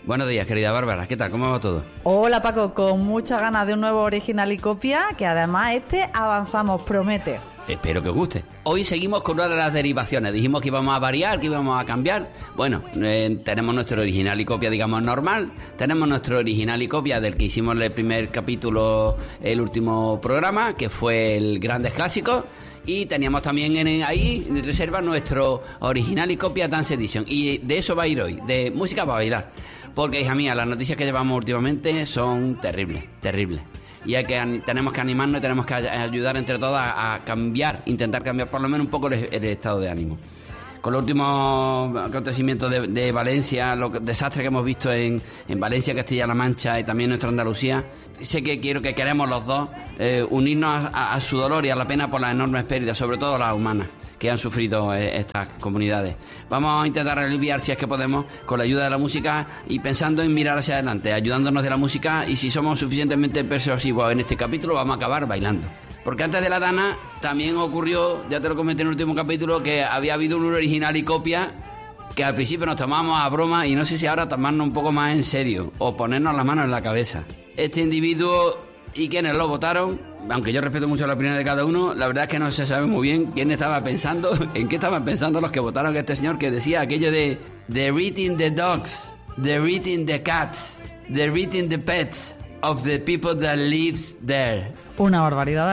Buenos días, querida Bárbara. ¿Qué tal? ¿Cómo va todo? Hola, Paco. Con muchas ganas de un nuevo Original y Copia, que además avanzamos, promete. Espero que os guste. Hoy seguimos con una de las derivaciones. Dijimos que íbamos a variar, que íbamos a cambiar. Bueno, tenemos nuestro Original y Copia, digamos, normal. Tenemos nuestro Original y Copia del que hicimos el primer capítulo, el último programa, que fue el Grandes Clásicos. Y teníamos también ahí en reserva nuestro Original y Copia Dance Edition. Y de eso va a ir hoy, de música para bailar. Porque, hija mía, las noticias que llevamos últimamente son terribles. Y tenemos que animarnos y tenemos que ayudar entre todas a cambiar, intentar cambiar por lo menos un poco el estado de ánimo. Con los últimos acontecimientos de Valencia, los desastres que hemos visto en Valencia, Castilla-La Mancha y también nuestra Andalucía, sé que queremos los dos unirnos a su dolor y a la pena por las enormes pérdidas, sobre todo las humanas, que han sufrido estas comunidades. Vamos a intentar aliviar, si es que podemos, con la ayuda de la música y pensando en mirar hacia adelante, ayudándonos de la música, y si somos suficientemente persuasivos en este capítulo, vamos a acabar bailando. Porque antes de la Dana también ocurrió, ya te lo comenté en el último capítulo, que había habido un Original y Copia que al principio nos tomábamos a broma, y no sé si ahora tomarnos un poco más en serio o ponernos las manos en la cabeza. Este individuo y quienes lo votaron, aunque yo respeto mucho la opinión de cada uno, la verdad es que no se sabe muy bien quién estaba pensando, en qué estaban pensando los que votaron a este señor, que decía aquello de "they're eating the dogs, they're eating the cats, they're eating the pets of the people that lives there". Una barbaridad de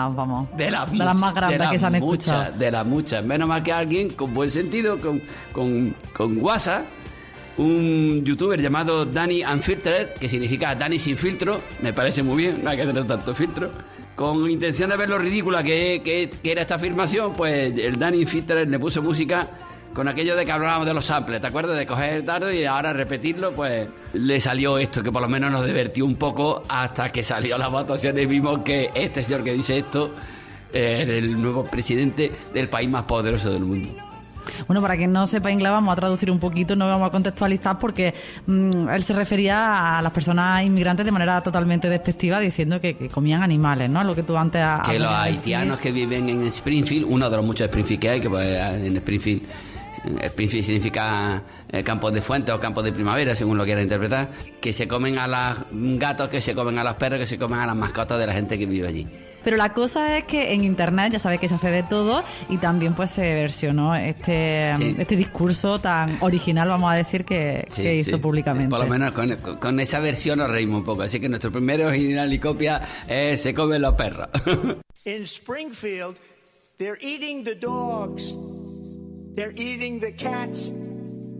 las más grandes que se han escuchado. De las muchas. Menos mal que alguien con buen sentido, con WhatsApp, un youtuber llamado Danny Unfiltered, que significa Danny sin filtro, me parece muy bien, no hay que tener tanto filtro. Con intención de ver lo ridícula que era esta afirmación, pues el Danny Unfiltered le puso música con aquello de que hablábamos de los samples, ¿te acuerdas? De coger tarde y ahora repetirlo, pues le salió esto, que por lo menos nos divertió un poco hasta que salió las votaciones y vimos que este señor que dice esto es el nuevo presidente del país más poderoso del mundo. Bueno, para quien no sepa inglés, vamos a traducir un poquito, no vamos a contextualizar, porque él se refería a las personas inmigrantes de manera totalmente despectiva, diciendo que comían animales, ¿no? Lo que tú antes has que los haitianos que viven en Springfield, uno de los muchos Springfield que hay, que pues, en Springfield significa campos de fuentes o campos de primavera, según lo quiera interpretar, que se comen a los gatos, que se comen a los perros, que se comen a las mascotas de la gente que vive allí. Pero la cosa es que en internet ya sabes que se hace de todo, y también pues se versionó este discurso tan original, vamos a decir, que hizo públicamente. Por lo menos con esa versión nos reímos un poco. Así que nuestro primer Original y Copia es "se comen los perros". In Springfield, they're eating the dogs, they're eating the cats,